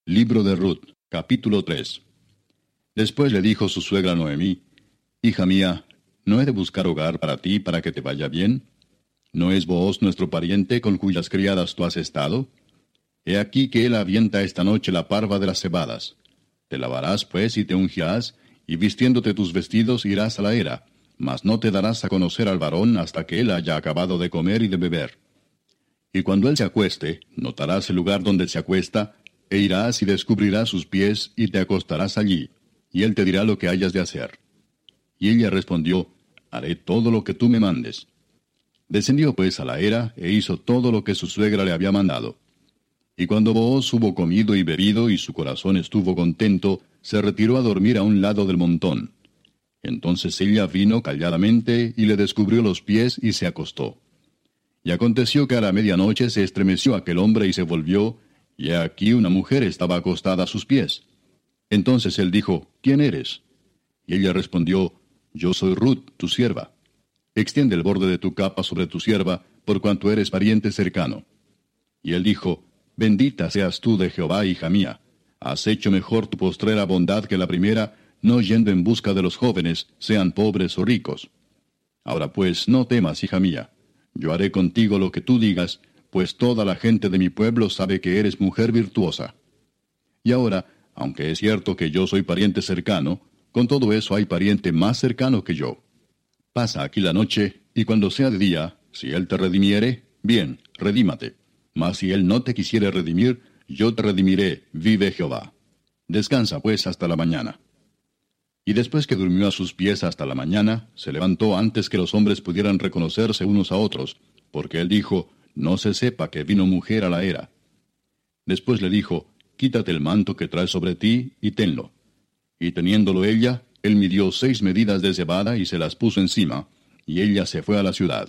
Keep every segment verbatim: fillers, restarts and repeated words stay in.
Libro de Ruth, capítulo tres. Después le dijo su suegra Noemí: Hija mía, ¿no he de buscar hogar para ti para que te vaya bien? ¿No es Booz nuestro pariente con cuyas criadas tú has estado? He aquí que él avienta esta noche la parva de las cebadas. Te lavarás pues y te ungirás, y vistiéndote tus vestidos irás a la era, mas no te darás a conocer al varón hasta que él haya acabado de comer y de beber. Y cuando él se acueste, notarás el lugar donde se acuesta, e irás y descubrirás sus pies, y te acostarás allí, y él te dirá lo que hayas de hacer. Y ella respondió: Haré todo lo que tú me mandes. Descendió pues a la era, e hizo todo lo que su suegra le había mandado. Y cuando Booz hubo comido y bebido, y su corazón estuvo contento, se retiró a dormir a un lado del montón. Entonces ella vino calladamente, y le descubrió los pies, y se acostó. Y aconteció que a la medianoche se estremeció aquel hombre, y se volvió, y he aquí una mujer estaba acostada a sus pies. Entonces él dijo: ¿Quién eres? Y ella respondió: Yo soy Ruth, tu sierva. Extiende el borde de tu capa sobre tu sierva, por cuanto eres pariente cercano. Y él dijo: Bendita seas tú de Jehová, hija mía. Has hecho mejor tu postrera bondad que la primera, no yendo en busca de los jóvenes, sean pobres o ricos. Ahora pues, no temas, hija mía. Yo haré contigo lo que tú digas, pues toda la gente de mi pueblo sabe que eres mujer virtuosa. Y ahora, aunque es cierto que yo soy pariente cercano, con todo eso hay pariente más cercano que yo. Pasa aquí la noche, y cuando sea de día, si él te redimiere, bien, redímate. Mas si él no te quisiere redimir, yo te redimiré, vive Jehová. Descansa pues hasta la mañana. Y después que durmió a sus pies hasta la mañana, se levantó antes que los hombres pudieran reconocerse unos a otros, porque él dijo: No se sepa que vino mujer a la era. Después le dijo: Quítate el manto que traes sobre ti, y tenlo. Y teniéndolo ella, él midió seis medidas de cebada y se las puso encima, y ella se fue a la ciudad.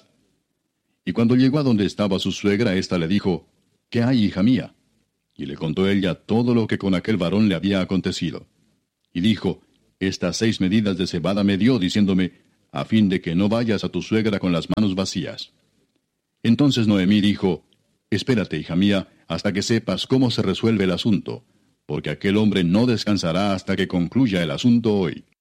Y cuando llegó a donde estaba su suegra, ésta le dijo: ¿Qué hay, hija mía? Y le contó ella todo lo que con aquel varón le había acontecido. Y dijo: Estas seis medidas de cebada me dio, diciéndome, a fin de que no vayas a tu suegra con las manos vacías. Entonces Noemí dijo: Espérate, hija mía, hasta que sepas cómo se resuelve el asunto, porque aquel hombre no descansará hasta que concluya el asunto hoy.